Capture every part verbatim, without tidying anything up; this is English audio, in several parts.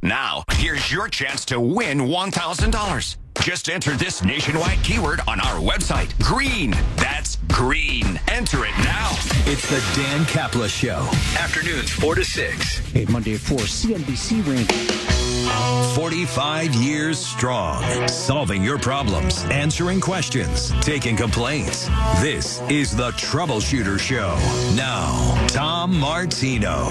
Now, here's your chance to win one thousand dollars. Just enter this nationwide keyword on our website. Green. That's green. Enter it now. It's the Dan Kapla Show. Afternoons four to six. Hey, Monday at four, C N B C ranking. forty-five years strong. Solving your problems, answering questions, taking complaints. This is the Troubleshooter Show. Now, Tom Martino.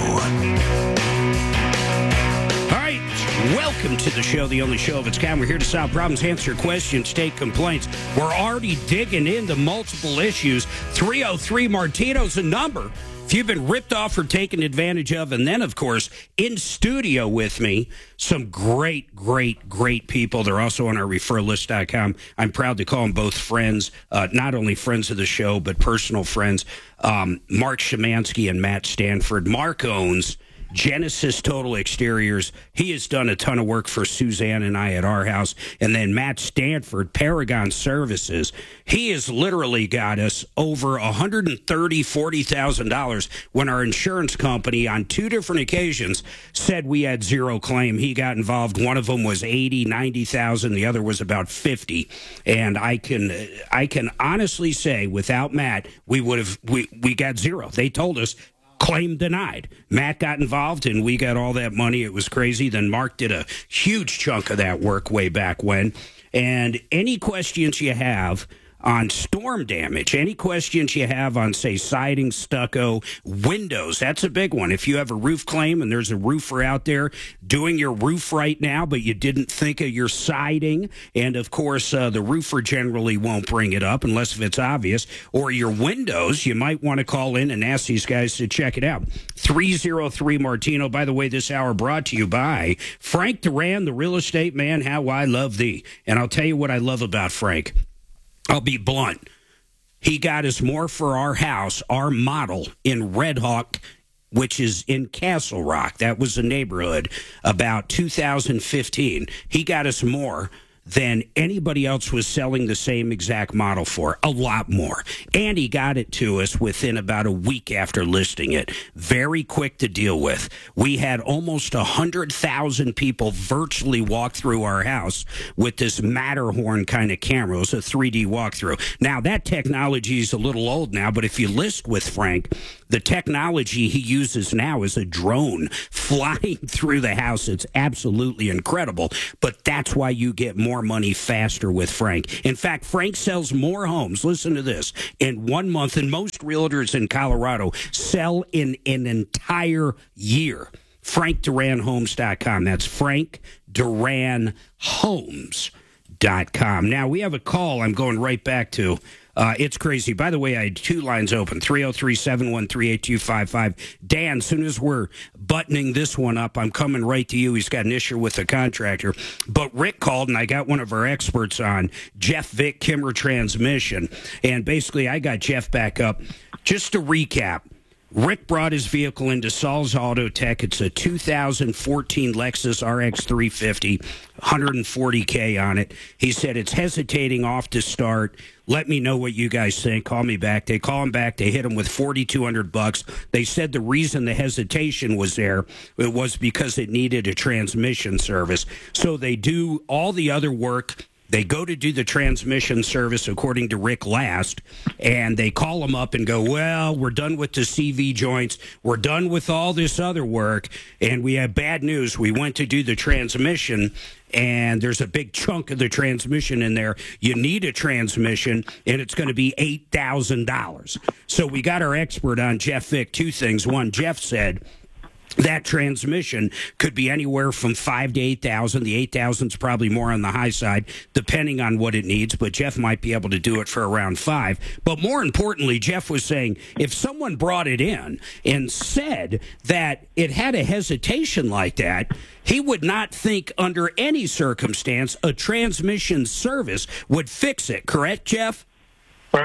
Welcome to the show, the only show of its kind. We're here to solve problems, answer questions, take complaints. We're already digging into multiple issues. three oh three Martino's a number if you've been ripped off or taken advantage of. And then, of course, in studio with me, some great, great, great people. They're also on our refer list dot com. I'm proud to call them both friends, uh, not only friends of the show, but personal friends. Um, Mark Szymanski and Matt Stanford. Mark owns Genesis Total Exteriors. He has done a ton of work for Suzanne and I at our house. And then Matt Stanford, Paragon Services. He has literally got us over one hundred thirty thousand dollars, forty thousand dollars when our insurance company on two different occasions said we had zero claim. He got involved. One of them was eighty, ninety thousand. The other was about fifty. And I can I can honestly say without Matt, we would have we, we got zero. They told us claim denied. Matt got involved, and we got all that money. It was crazy. Then Mark did a huge chunk of that work way back when. And any questions you have on storm damage, any questions you have on, say, siding, stucco, windows, that's a big one. If you have a roof claim and there's a roofer out there doing your roof right now, but you didn't think of your siding, and, of course, uh, the roofer generally won't bring it up unless if it's obvious, or your windows, you might want to call in and ask these guys to check it out. three oh three Martino. By the way, this hour brought to you by Frank Duran, the real estate man. How I love thee. And I'll tell you what I love about Frank. I'll be blunt. He got us more for our house, our model in Red Hawk, which is in Castle Rock. That was the neighborhood about two thousand fifteen. He got us more than anybody else was selling the same exact model for. A lot more. And he got it to us within about a week after listing it. Very quick to deal with. We had almost one hundred thousand people virtually walk through our house with this Matterhorn kind of camera. It was a three D walkthrough. Now, that technology is a little old now, but if you list with Frank, the technology he uses now is a drone flying through the house. It's absolutely incredible, but that's why you get more money faster with Frank. In fact, Frank sells more homes, listen to this, in one month than most realtors in Colorado sell in an entire year. Frank Duran Homes dot com. That's Frank Duran Homes dot com. Now, we have a call I'm going right back to. Uh, it's crazy. By the way, I had two lines open, three oh three, seven one three, eight two five five. Dan, as soon as we're buttoning this one up, I'm coming right to you. He's got an issue with the contractor. But Rick called, and I got one of our experts on, Jeff Vick, Kimmer Transmission. And basically, I got Jeff back up. Just to recap, Rick brought his vehicle into Saul's Auto Tech. It's a two thousand fourteen Lexus R X three fifty, one hundred forty K on it. He said it's hesitating off to start. Let me know what you guys think. Call me back. They call him back. They hit him with forty-two hundred bucks. They said the reason the hesitation was there, it was because it needed a transmission service. So they do all the other work. They go to do the transmission service, according to Rick last, and they call him up and go, well, we're done with the C V joints. We're done with all this other work, and we have bad news. We went to do the transmission, and there's a big chunk of the transmission in there. You need a transmission, and it's going to be eight thousand dollars. So we got our expert on, Jeff Vick. Two things. One, Jeff said that transmission could be anywhere from five to eight thousand. The eight thousand is probably more on the high side, depending on what it needs. But Jeff might be able to do it for around five. But more importantly, Jeff was saying if someone brought it in and said that it had a hesitation like that, he would not think under any circumstance a transmission service would fix it. Correct, Jeff? Right.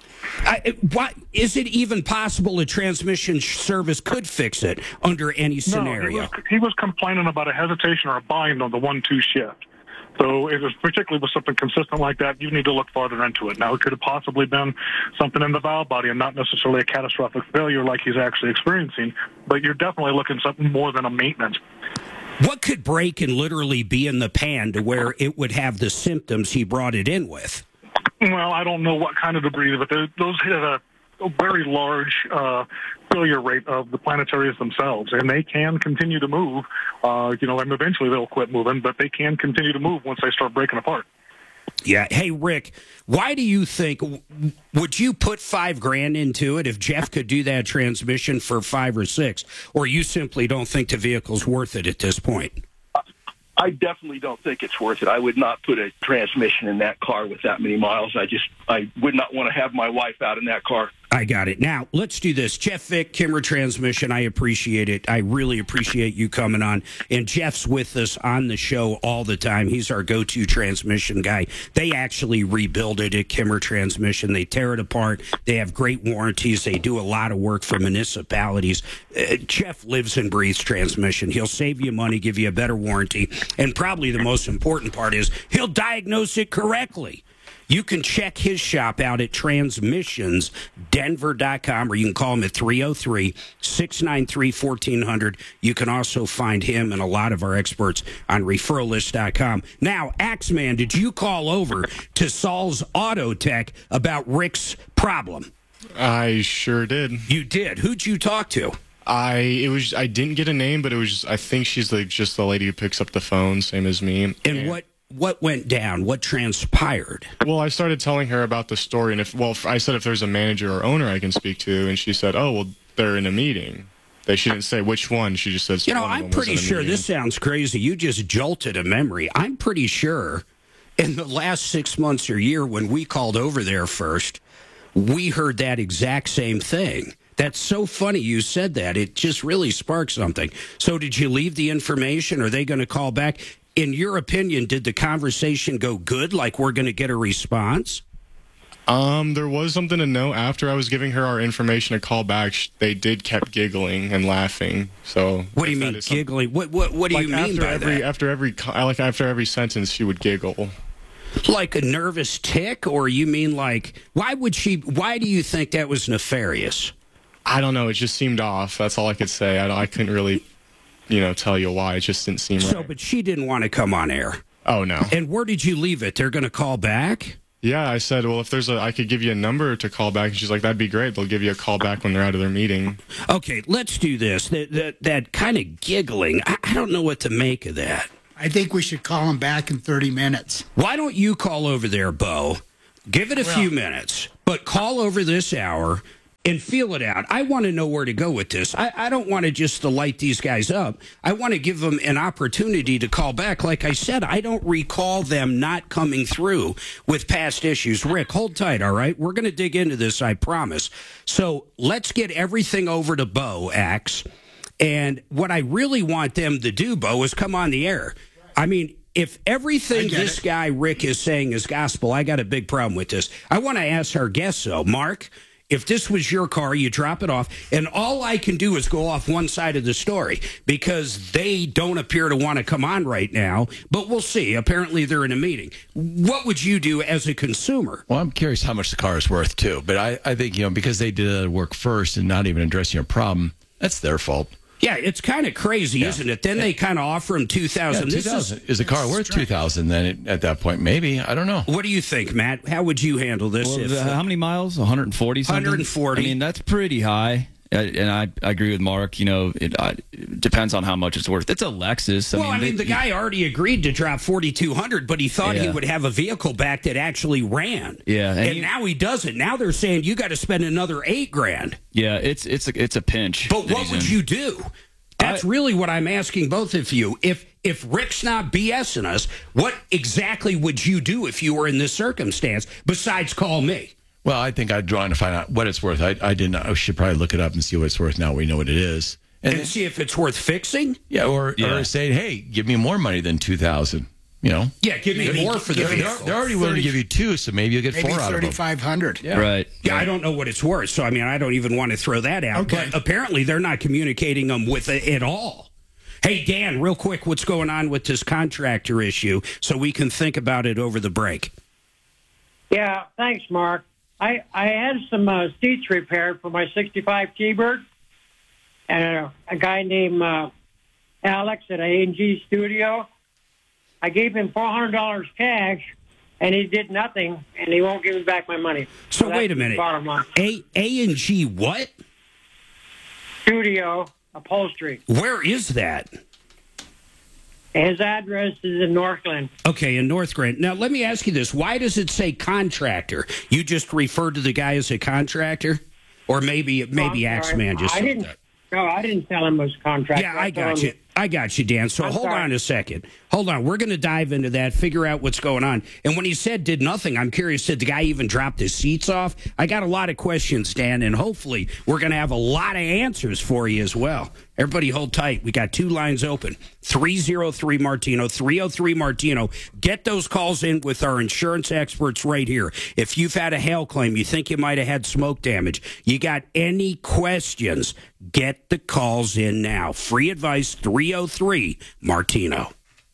I, what, is it even possible a transmission service could fix it under any scenario? No, he was, he was complaining about a hesitation or a bind on the one two shift. So if it's particularly with something consistent like that, you need to look farther into it. Now, it could have possibly been something in the valve body and not necessarily a catastrophic failure like he's actually experiencing, but you're definitely looking at something more than a maintenance. What could break and literally be in the pan to where it would have the symptoms he brought it in with? Well, I don't know what kind of debris, but those hit a, a very large uh, failure rate of the planetaries themselves, and they can continue to move. Uh, you know, and eventually they'll quit moving, but they can continue to move once they start breaking apart. Yeah. Hey, Rick, why do you think, would you put five grand into it if Jeff could do that transmission for five or six, or you simply don't think the vehicle's worth it at this point? I definitely don't think it's worth it. I would not put a transmission in that car with that many miles. I just, I would not want to have my wife out in that car. I got it. Now, let's do this. Jeff Vick, Kimmer Transmission, I appreciate it. I really appreciate you coming on. And Jeff's with us on the show all the time. He's our go-to transmission guy. They actually rebuild it at Kimmer Transmission. They tear it apart. They have great warranties. They do a lot of work for municipalities. Uh, Jeff lives and breathes transmission. He'll save you money, give you a better warranty. And probably the most important part is he'll diagnose it correctly. You can check his shop out at transmissions denver dot com, or you can call him at three oh three, six nine three, one four zero zero. You can also find him and a lot of our experts on referral list dot com. Now, Axeman, did you call over to Saul's Auto Tech about Rick's problem? I sure did. You did. Who'd you talk to? I it was I didn't get a name, but it was I think she's like just the lady who picks up the phone, same as me. And, and what what went down? What transpired? Well, I started telling her about the story, and if well, I said if there's a manager or owner I can speak to, and she said, "Oh, well, they're in a meeting." They she didn't say which one. She just says, "You know, I'm pretty sure this sounds crazy. You just jolted a memory. I'm pretty sure in the last six months or year when we called over there first, we heard that exact same thing." That's so funny you said that. It just really sparked something. So did you leave the information? Are they going to call back? In your opinion, did the conversation go good? Like we're going to get a response? Um, there was something to know. After I was giving her our information to call back, they did kept giggling and laughing. So what do you mean giggling? What what what do like you mean after by every, that? After every like after every sentence, she would giggle. Like a nervous tick, or you mean like why would she? Why do you think that was nefarious? I don't know. It just seemed off. That's all I could say. I, I couldn't really, you know, tell you why. It just didn't seem so, right. But she didn't want to come on air. Oh, no. And where did you leave it? They're going to call back? Yeah, I said, well, if there's a, I could give you a number to call back. And she's like, that'd be great. They'll give you a call back when they're out of their meeting. Okay, let's do this. That that, that kind of giggling, I, I don't know what to make of that. I think we should call him back in thirty minutes. Why don't you call over there, Bo? Give it a well, few minutes, but call over this hour and feel it out. I want to know where to go with this. I, I don't want to just to light these guys up. I want to give them an opportunity to call back. Like I said, I don't recall them not coming through with past issues. Rick, hold tight, all right? We're going to dig into this, I promise. So let's get everything over to Bo, Axe. And what I really want them to do, Bo, is come on the air. I mean, if everything this it. guy, Rick, is saying is gospel, I got a big problem with this. I want to ask our guests, though. Mark, if this was your car, you drop it off, and all I can do is go off one side of the story because they don't appear to want to come on right now, but we'll see. Apparently, they're in a meeting. What would you do as a consumer? Well, I'm curious how much the car is worth, too, but I, I think, you know, because they did the work first and not even addressing your problem, that's their fault. Yeah, it's kind of crazy, yeah. isn't it? Then they kind of offer him two thousand dollars. Yeah, two thousand dollars. Is, is the car worth two thousand dollars then at that point? Maybe. I don't know. What do you think, Matt? How would you handle this? Well, if, uh, how many miles? one hundred forty something? one hundred forty. I mean, that's pretty high. Uh, and I, I agree with Mark. You know, it, uh, it depends on how much it's worth. It's a Lexus. I well, mean, I mean, they, the guy already agreed to drop forty-two hundred, but he thought yeah. he would have a vehicle back that actually ran. Yeah, and, and he, now he doesn't. Now they're saying you got to spend another eight grand. Yeah, it's it's a, it's a pinch. But what would in. you do? That's I, really what I'm asking both of you. If if Rick's not BSing us, what exactly would you do if you were in this circumstance besides call me? Well, I think I'd try to find out what it's worth. I, I didn't. I should probably look it up and see what it's worth. Now we know what it is, and, and then, see if it's worth fixing. Yeah, or yeah. or say, hey, give me more money than two thousand. You know. Yeah, give me maybe more for the they're, vehicle. They're already willing thirty, to give you two, so maybe you'll get maybe four out of them. thirty-five hundred. Yeah. Right. Yeah, right. I don't know what it's worth, so I mean, I don't even want to throw that out. Okay. But apparently, they're not communicating them with it at all. Hey, Dan, real quick, what's going on with this contractor issue so we can think about it over the break? Yeah, thanks, Mark. I, I had some uh, seats repaired for my sixty-five T-Bird, and a, a guy named uh, Alex at A and G Studio. I gave him four hundred dollars cash, and he did nothing, and he won't give me back my money. So, so wait a minute. Bottom line. A A and G what? Studio Upholstery. Where is that? His address is in Northglenn. Okay, in Northglenn. Now, let me ask you this. Why does it say contractor? You just referred to the guy as a contractor? Or maybe maybe oh, Axeman just I said didn't, that. No, I didn't tell him it was a contractor. Yeah, I got you. I got you, Dan. So I'm hold sorry. on a second. Hold on. We're going to dive into that, figure out what's going on. And when he said did nothing, I'm curious, did the guy even drop his seats off? I got a lot of questions, Dan, and hopefully we're going to have a lot of answers for you as well. Everybody hold tight. We got two lines open. three oh three Martino, three oh three Martino. Get those calls in with our insurance experts right here. If you've had a hail claim, you think you might have had smoke damage, you got any questions, get the calls in now. Free advice, three oh three Martino.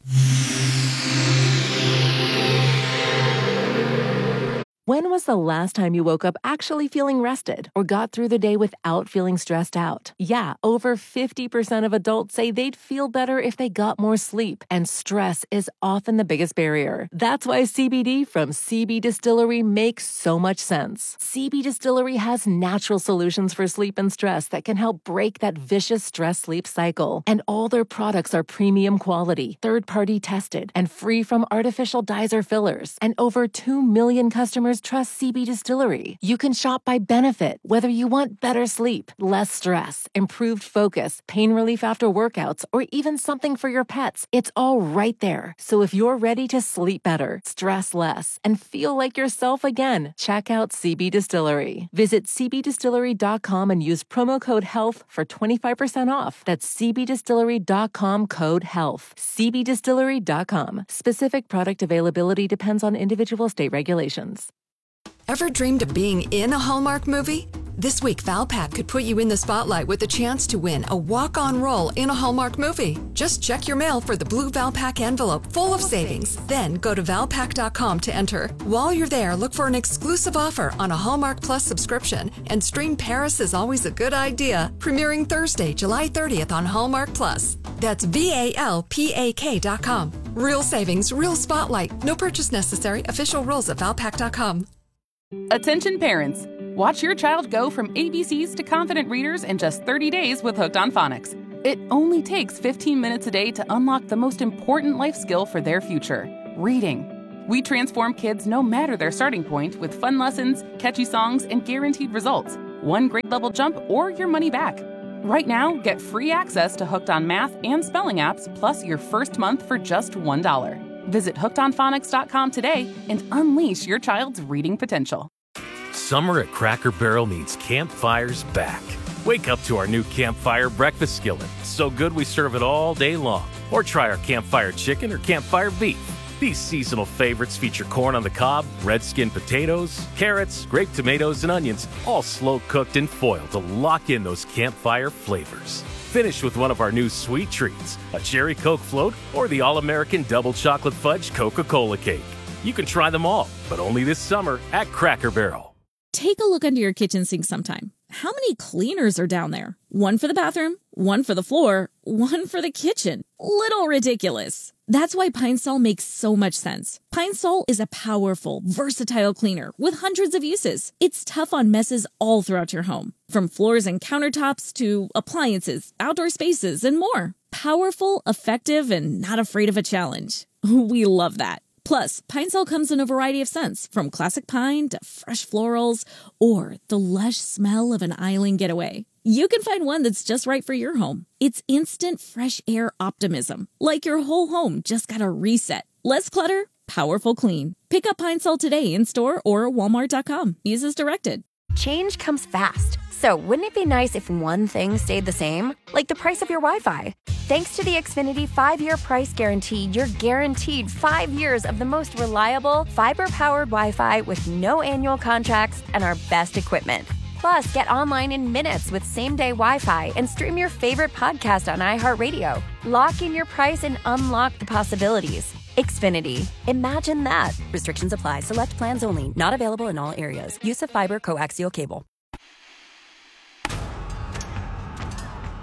When was the last time you woke up actually feeling rested or got through the day without feeling stressed out? Yeah, over fifty percent of adults say they'd feel better if they got more sleep, and stress is often the biggest barrier. That's why C B D from C B Distillery makes so much sense. C B Distillery has natural solutions for sleep and stress that can help break that vicious stress-sleep cycle. And all their products are premium quality, third-party tested, and free from artificial dyes or fillers. And over two million customers trust C B Distillery. You can shop by benefit, whether you want better sleep, less stress, improved focus, pain relief after workouts, or even something for your pets. It's all right there. So if you're ready to sleep better, stress less, and feel like yourself again, check out C B Distillery. Visit c b distillery dot com and use promo code HEALTH for twenty-five percent off. That's c b distillery dot com code HEALTH. c b distillery dot com. Specific product availability depends on individual state regulations. Ever dreamed of being in a Hallmark movie? This week, Valpak could put you in the spotlight with the chance to win a walk-on role in a Hallmark movie. Just check your mail for the blue Valpak envelope full of savings. Then go to valpak dot com to enter. While you're there, look for an exclusive offer on a Hallmark Plus subscription. And stream Paris is Always a Good Idea, premiering Thursday, July thirtieth on Hallmark Plus. That's V A L P A K dot com. Real savings, real spotlight. No purchase necessary. Official rules at valpak dot com. Attention parents. Watch your child go from A B Cs to confident readers in just thirty days with Hooked on Phonics. It only takes fifteen minutes a day to unlock the most important life skill for their future, reading. We transform kids no matter their starting point with fun lessons, catchy songs, and guaranteed results. One grade level jump or your money back. Right now, get free access to Hooked on Math and Spelling apps, plus your first month for just one dollar. Visit hooked on phonics dot com today and unleash your child's reading potential. Summer at Cracker Barrel means campfires back. Wake up to our new Campfire breakfast skillet. So good we serve it all day long. Or try our Campfire chicken or Campfire beef. These seasonal favorites feature corn on the cob, red skin potatoes, carrots, grape tomatoes, and onions, all slow cooked and foiled to lock in those campfire flavors. Finish with one of our new sweet treats, a cherry Coke float or the all-American double chocolate fudge Coca-Cola cake. You can try them all, but only this summer at Cracker Barrel. Take a look under your kitchen sink sometime. How many cleaners are down there? One for the bathroom, one for the floor, one for the kitchen. Little ridiculous. That's why Pine Sol makes so much sense. Pine Sol is a powerful, versatile cleaner with hundreds of uses. It's tough on messes all throughout your home, from floors and countertops to appliances, outdoor spaces, and more. Powerful, effective, and not afraid of a challenge. We love that. Plus, Pine Sol comes in a variety of scents, from classic pine to fresh florals or the lush smell of an island getaway. You can find one that's just right for your home. It's instant fresh air optimism, like your whole home just got a reset. Less clutter, powerful clean. Pick up Pine Sol today in store or walmart dot com. Use as directed. Change comes fast. So wouldn't it be nice if one thing stayed the same? Like the price of your Wi-Fi. Thanks to the Xfinity five-year price guarantee, you're guaranteed five years of the most reliable, fiber-powered Wi-Fi with no annual contracts and our best equipment. Plus, get online in minutes with same-day Wi-Fi and stream your favorite podcast on iHeartRadio. Lock in your price and unlock the possibilities. Xfinity. Imagine that. Restrictions apply. Select plans only. Not available in all areas. Use of fiber coaxial cable.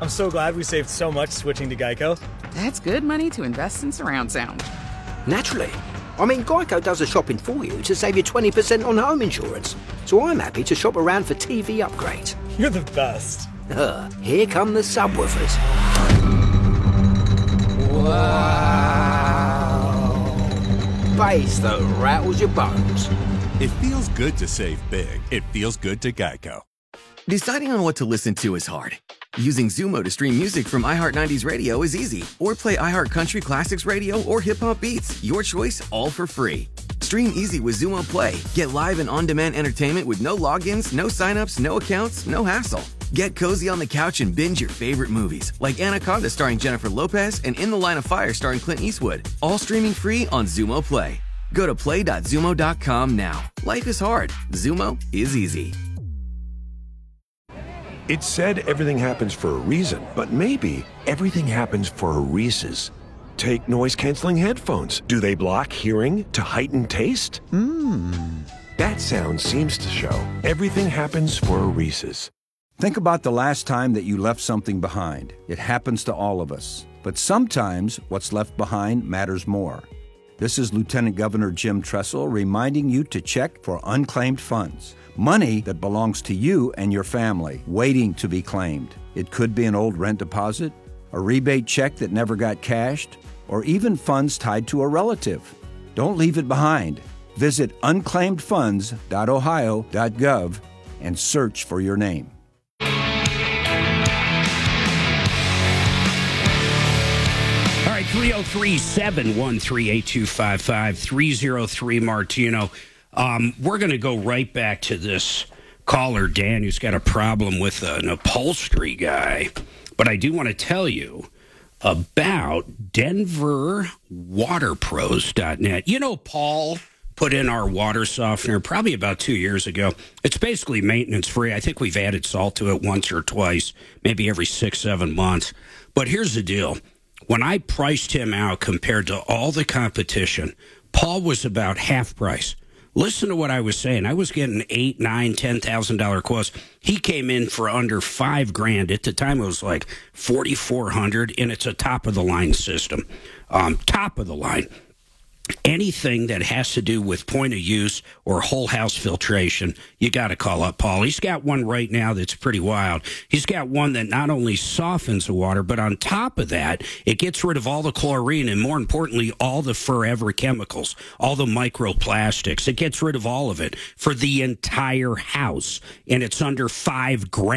I'm so glad we saved so much switching to Geico. That's good money to invest in surround sound. Naturally. I mean, Geico does the shopping for you to save you twenty percent on home insurance. So I'm happy to shop around for T V upgrades. You're the best. Uh, here come the subwoofers. Wow. Bass that rattles your bones. It feels good to save big. It feels good to Geico. Deciding on what to listen to is hard. Using Zumo to stream music from iHeart nineties Radio is easy. Or play iHeart Country Classics Radio or Hip Hop Beats. Your choice, all for free. Stream easy with Zumo Play. Get live and on-demand entertainment with no logins, no signups, no accounts, no hassle. Get cozy on the couch and binge your favorite movies, like Anaconda starring Jennifer Lopez and In the Line of Fire starring Clint Eastwood. All streaming free on Zumo Play. Go to play dot zumo dot com now. Life is hard. Zumo is easy. It's said everything happens for a reason, but maybe everything happens for a Reese's. Take noise-canceling headphones. Do they block hearing to heighten taste? Mmm. That sound seems to show everything happens for a Reese's. Think about the last time that you left something behind. It happens to all of us. But sometimes what's left behind matters more. This is Lieutenant Governor Jim Tressel reminding you to check for unclaimed funds. Money that belongs to you and your family, waiting to be claimed. It could be an old rent deposit, a rebate check that never got cashed, or even funds tied to a relative. Don't leave it behind. Visit unclaimed funds dot ohio dot gov and search for your name. All right, three oh three, seven one three, eight two five five, three oh three Martino. Um, we're going to go right back to this caller, Dan, who's got a problem with an upholstery guy. But I do want to tell you about Denver Water Pros dot net. You know, Paul put in our water softener probably about two years ago. It's basically maintenance free. I think we've added salt to it once or twice, maybe every six, seven months. But here's the deal. When I priced him out compared to all the competition, Paul was about half price. Listen to what I was saying. I was getting eight, nine, ten thousand dollar quotes. He came in for under five grand. At the time, it was like forty four hundred, and it's a top of the line system. Um, top of the line. Anything that has to do with point of use or whole house filtration, you got to call up Paul. He's got one right now that's pretty wild. He's got one that not only softens the water, but on top of that, it gets rid of all the chlorine and, more importantly, all the forever chemicals, all the microplastics. It gets rid of all of it for the entire house, and it's under five grand.